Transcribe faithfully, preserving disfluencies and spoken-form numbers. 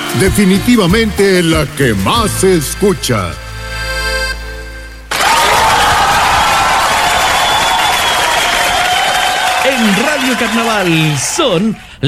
definitivamente la que más se escucha. En Radio Carnaval son